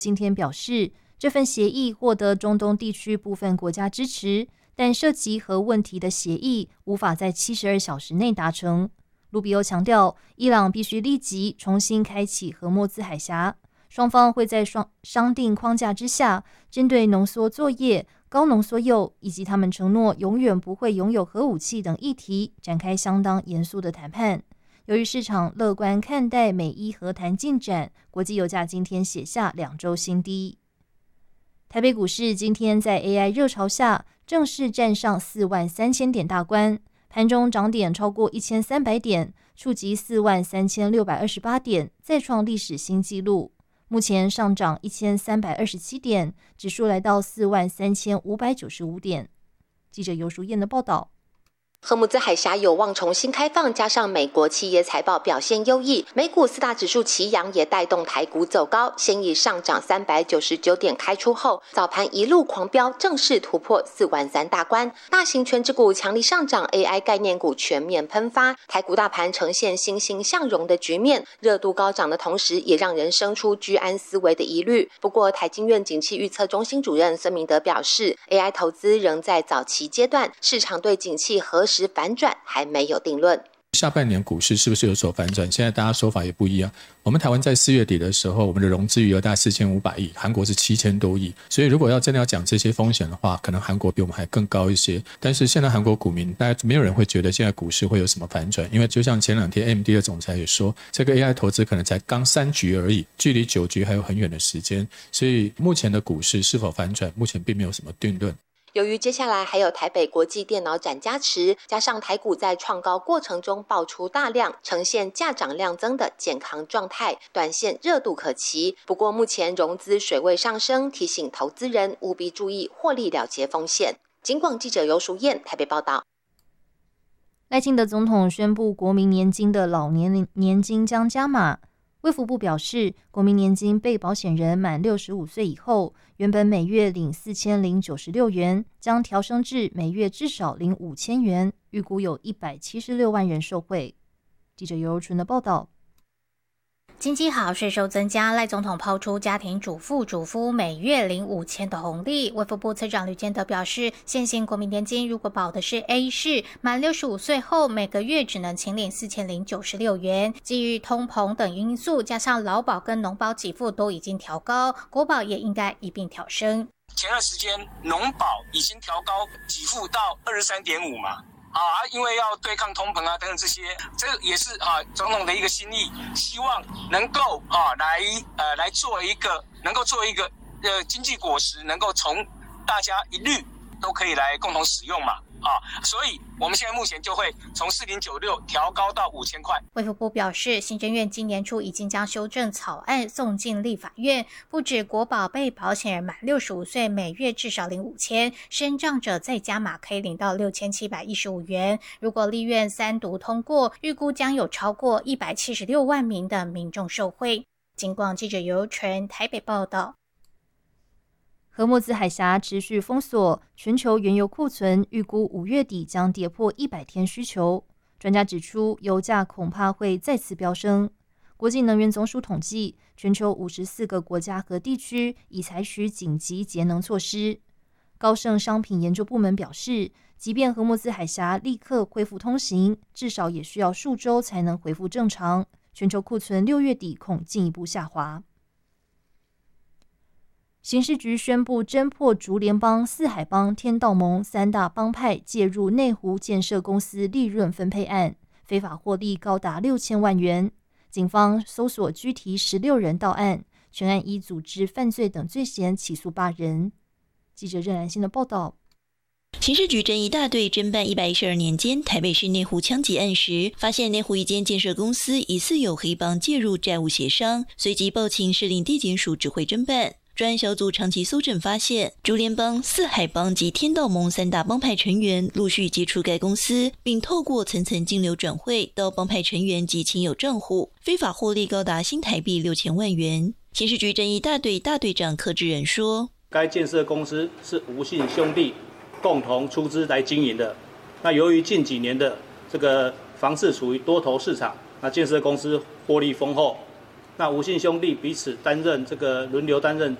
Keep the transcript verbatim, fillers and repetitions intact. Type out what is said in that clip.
今天表示，这份协议获得中东地区部分国家支持，但涉及核问题的协议无法在七十二小时内达成。卢比欧强调，伊朗必须立即重新开启荷默兹海峡，双方会在双商定框架之下，针对浓缩作业、高浓缩铀以及他们承诺永远不会拥有核武器等议题展开相当严肃的谈判。由于市场乐观看待美伊和谈进展，国际油价今天写下两周新低。台北股市今天在 A I 热潮下正式站上四万三千点大关，盘中涨点超过一千三百点，触及四万三千六百二十八点，再创历史新纪录。目前上涨一千三百二十七点，指数来到四万三千五百九十五点。记者游淑燕的报道。 荷姆兹海峡有望重新开放，加上美国企业财报表现优异，美股四大指数齐扬，也带动台股走高。先以上涨三百九十九点开出后，早盘一路狂飙，正式突破四万三大关。大型权值股强力上涨 ，A I 概念股全面喷发，台股大盘呈现欣欣向荣的局面，热度高涨的同时，也让人生出居安思危的疑虑。不过，台经院景气预测中心主任孙明德表示 ，A I 投资仍在早期阶段，市场对景气何时反转还没有定论。 下半年股市是不是有所反转？现在大家说法也不一样。我们台湾在四月底的时候，我们的融资余额大概四千五百亿，韩国是七千多亿。所以如果要真的要讲这些风险的话，可能韩国比我们还更高一些。但是现在韩国股民，大家没有人会觉得现在股市会有什么反转，因为就像前两天 A M D 的总裁也说，这个 A I 投资可能才刚三局而已，距离九局还有很远的时间。所以目前的股市是否反转，目前并没有什么定论。 由于接下来还有台北国际电脑展加持，加上台股在创高过程中爆出大量，呈现价涨量增的健康状态，短线热度可期。不过目前融资水位上升，提醒投资人务必注意获利了结风险。警广记者游淑燕台北报道。 赖清德总统宣布国民年金的老年年金将加码。卫福部表示，国民年金被保险人满六十五岁以后，原本每月领四千零九十六元，将调升至每月至少领五千元，预估有一百七十六万人受惠。记者尤纯的报道。 经济好，税收增加，赖总统抛出家庭主妇、主夫每月领五千的红利。卫福部次长吕建德表示，现行国民年金如果保的是 A 式，满六十五岁后每个月只能请领四千零九十六元。基于通膨等因素，加上劳保跟农保给付都已经调高，国保也应该一并调升。 前段时间农保已经调高给付到二十三点五嘛。啊，因为要对抗通膨啊等等这些，这也是啊总统的一个心意，希望能够啊来呃来做一个能够做一个呃经济果实，能够从大家一律都可以来共同使用嘛。啊，所以我们现在目前就会从四零九六调高到五千块。 卫福部表示，行政院今年初已经将修正草案送进立法院，不止国保被保险人满六十五岁每月至少领五千，身障者再加码可以领到六千七百一十五元。如果立院三读通过，预估将有超过一百七十六万名的民众受惠。警广记者尤纯台北报道。 荷默兹海峡持续封锁，全球原油库存预估五月底将跌破一百天需求。专家指出，油价恐怕会再次飙升。国际能源总署统计，全球五十四个国家和地区已采取紧急节能措施。高盛商品研究部门表示，即便荷默兹海峡立刻恢复通行，至少也需要数周才能恢复正常。全球库存六月底恐进一步下滑。刑事局宣布侦破竹联帮、四海帮、天道盟三大帮派介入内湖建设公司利润分配案，非法获利高达六千万元。警方搜索拘提十六人到案，全案依组织犯罪等罪嫌起诉八人。记者任兰心的报道。 刑事局侦缉大队侦办一百一十二年间台北市内湖枪击案时，发现内湖一间建设公司疑似有黑帮介入债务协商，随即报请士林地检署指挥侦办。专案小组长期搜证发现，竹联帮、四海帮及天道盟三大帮派成员陆续接触该公司，并透过层层金流转汇到帮派成员及亲友账户，非法获利高达新台币六千万元。刑事局侦缉大队大队长柯志仁说， 该建设公司是吴姓兄弟共同出资来经营的。那由于近几年的这个房市处于多头市场，那建设公司获利丰厚， 那吴姓兄弟彼此担任这个轮流担任